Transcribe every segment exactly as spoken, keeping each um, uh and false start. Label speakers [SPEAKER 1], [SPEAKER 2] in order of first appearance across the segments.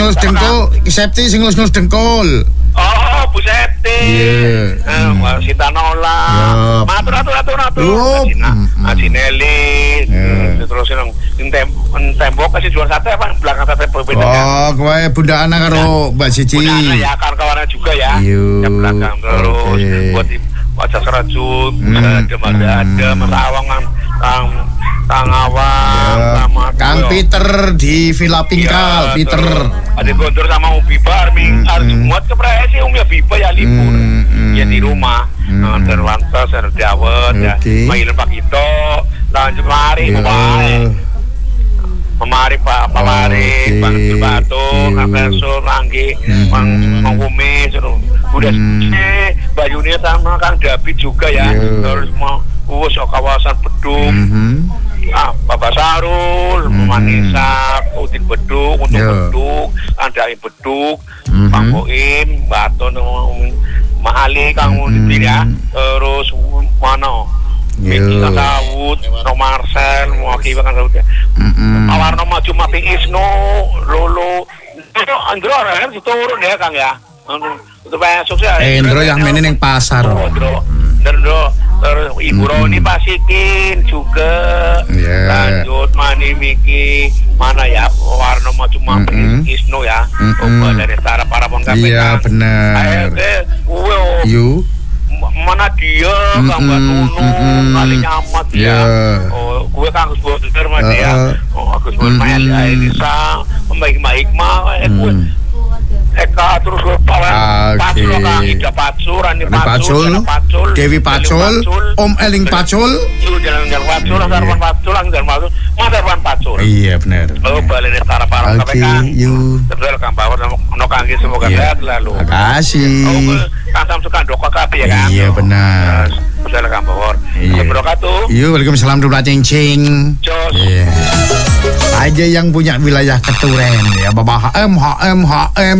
[SPEAKER 1] ngelus dengkul, Septi sing ngelus dengkul.
[SPEAKER 2] Oh, Bu Septi.
[SPEAKER 1] Iya.
[SPEAKER 2] Eh, Mbak Sita Nola. Matur atur atur atur. Aji Nelly. Terus nang tembok kasih jual sate apa belakang sate berbeda.
[SPEAKER 1] Oh, kowe Bunda Ana karo Mbak Cici.
[SPEAKER 2] Bunda Ana ya kawan-kawannya juga ya.
[SPEAKER 1] Iya.
[SPEAKER 2] Yang belakang terus buat wajah serajut, ada ada Merawang Kang Kang Awang sama
[SPEAKER 1] Kang Peter di Villa Pingkal, Peter.
[SPEAKER 2] Ada Gondor sama Ubi Bar, Ming harus muat ke Presi, Umi Biba ya libur. Ya di rumah. Terlantas ada Dawet ya. Mailen Pak Ito, lanjut lari bae. Memari Pak, Pamari, Bang Batu, Profesor Ranggi, Bang Mangumi, suruh udah sih, bajunya sama Kang David juga ya, terus mau us kawasan Beduk, ah Bapak Sarul, Manisa, Udin Beduk, untuk Beduk, ada Beduk, Bang Boim, Baton, Mahali Kang Udin ya, terus mana? Miki Daud, No Marcel, mau akibat kan Daud ya. Awarno maju mati Isno, Lolo, Andro kan turun ya Kang ya. Untuk besok ya.
[SPEAKER 1] Endro yang mainin yang pasar.
[SPEAKER 2] Andro, Andro, terus Ibu Roni Pasikin juga. Lanjut Mani Miki, mana ya? Warno maju mati Isno ya. Coba dari Tara para penggawe.
[SPEAKER 1] Iya benar.
[SPEAKER 2] Ayo, mana dia Kang Batu kali nyamat ya. Oh, gue Kang Gus Boter mah dia. Oh, Gus Boter mah ya ini sa baik-baik mah eh gue Eka terus gue pawan Pacul Kang Ida Pacul, Rani Pacul, Dewi Pacul, Om Eling Pacul. Itu jalan-jalan Pacul, Sarwan Pacul, Jalan Pacul, Mas Sarwan Pacul.
[SPEAKER 1] Iya benar.
[SPEAKER 2] Oh, balik Tara para K P K. Terus Kang Bawor no Kang semoga sehat selalu.
[SPEAKER 1] Makasih.
[SPEAKER 2] Oh, Kang Samsu Kang Doko K P ya kan.
[SPEAKER 1] Iya benar.
[SPEAKER 2] Terus Kang Bawor. Wabarakatuh.
[SPEAKER 1] Iya, waalaikumsalam dulu cincing. Iya. Aja yang punya wilayah Keturen ya, Bapak H M H M H M.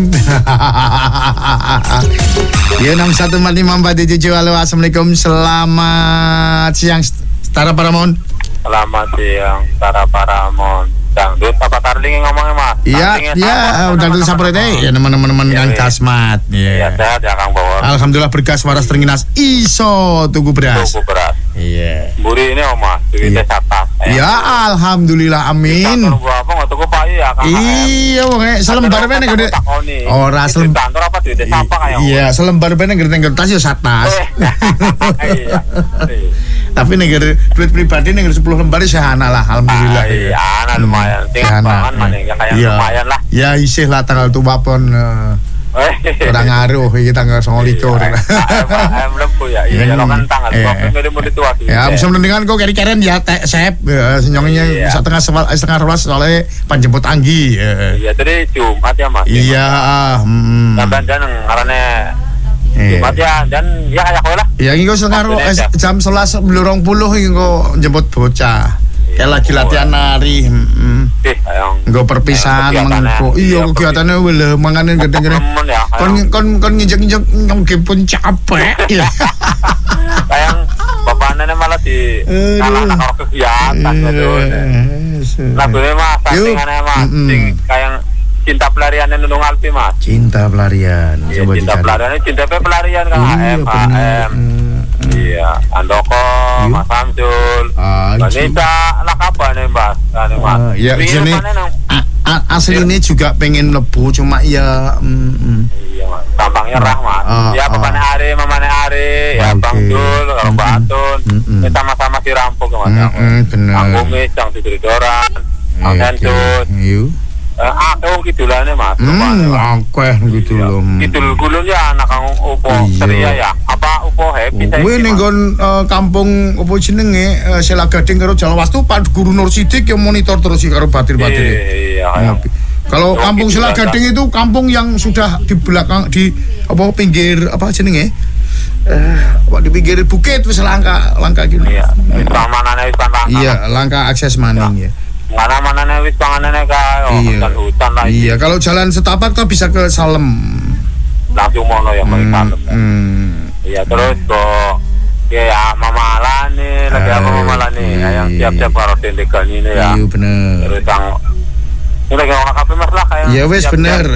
[SPEAKER 1] Ya enam satu empat lima empat tujuh. Halo, assalamualaikum, selamat siang Tara Paramon.
[SPEAKER 3] Selamat siang Tara Paramon. Dangdut apa Tarling ngomongnya Mas?
[SPEAKER 1] Iya, iya, udah dulu sabar deh. Ya teman-teman yang kasmat.
[SPEAKER 3] Iya, sehat ya Kang Bawor.
[SPEAKER 1] Alhamdulillah bergas waras teringinas iso tuku beras.
[SPEAKER 3] Tuku beras.
[SPEAKER 1] Iya.
[SPEAKER 3] Buri ini Oma, duitnya catat.
[SPEAKER 1] Ya, alhamdulillah amin.
[SPEAKER 3] Kantor gua apa enggak tuku payu ya Kang?
[SPEAKER 1] Iya, wong selembar ben gede. Ora selembar.
[SPEAKER 3] Kantor apa duitnya sampah kayak.
[SPEAKER 1] Iya, selembar ben gede kertas ya satas.
[SPEAKER 3] Iya.
[SPEAKER 1] Tapi negara duit pribadi negara sepuluh lembar sehana lah, alhamdulillah.
[SPEAKER 3] Iya, ana lumayan. Sehana. Ya kayak lumayan lah.
[SPEAKER 1] Ya isih lah tanggal tua pun. Orang ngaruh iki tanggal sembilan belas.
[SPEAKER 3] Em lebu ya. Iya lo kan tanggal dua puluh mau ditua.
[SPEAKER 1] Ya, bisa mendingan kok keri-keren ya Sep. Senyongnya setengah setengah rolas soalnya panjemput Anggi.
[SPEAKER 3] Iya, tadi Jumat ya Mas.
[SPEAKER 1] Iya, heeh.
[SPEAKER 3] Dan dan ngarane Jumat ya, dan ya kayak kowe lah.
[SPEAKER 1] Ya iki setengah jam sebelas belum puluh iki kok jemput bocah. Kayak lagi latihan nari. Heeh. Nggo perpisahan mengko. Iya kegiatane wis mangane gede-gede. Kon kon kon nginjek-injek nyongke pun capek.
[SPEAKER 3] Kayak bapaknya malah di kalah karo kegiatan gitu. Lagune Mas, sampingane Mas, sing kayak cinta pelarian Nunung Alpi Mas.
[SPEAKER 1] Cinta pelarian.
[SPEAKER 3] Coba cinta pelarian, cinta pelarian Kang H M, H M. Iya, Andoko, Mas Samsul. Wanita lah kapan nih Mas? Mas.
[SPEAKER 1] Ya sini asli ini juga pengen lebu cuma ya
[SPEAKER 3] iya Mas, gampang nyerah Mas. Ya bapaknya Ari, mamanya Ari, ya Bang Dul, Bang Batun. Kita sama-sama si rampung Mas.
[SPEAKER 1] Benar.
[SPEAKER 3] Bang Kumis, Bang Tiduridoran, Bang Sentus. Aku gitu lah nih Mas.
[SPEAKER 1] Hmm, akeh gitu loh.
[SPEAKER 3] Kidul Gulun ya anak kang Upo Seria ya. Apa Upo Happy saya.
[SPEAKER 1] Kuwi ning kampung apa jenenge Sela Gading karo Jalan Wastu Pak Guru Nur Sidik yang monitor terus karo batir-batir.
[SPEAKER 3] Iya.
[SPEAKER 1] Kalau kampung Sela Gading itu kampung yang sudah di belakang di apa pinggir apa jenenge? Eh, apa di pinggir bukit wis langka langka gitu.
[SPEAKER 3] Iya. Wis pamanane wis pamanane.
[SPEAKER 1] Iya, langka akses maning ya.
[SPEAKER 3] Mana-mana wis panganane kae hutan-hutan lah.
[SPEAKER 1] Iya, kalau jalan setapak tuh bisa ke Salem.
[SPEAKER 3] Langsung mono ya ke Salem. Iya, terus kok ya Mama Alani, lagi apa Mama Alani yang siap-siap karo dendegan ini ya.
[SPEAKER 1] Iya bener.
[SPEAKER 3] Terus yang ini lagi orang kafe Mas lah kayak.
[SPEAKER 1] Iya wis bener.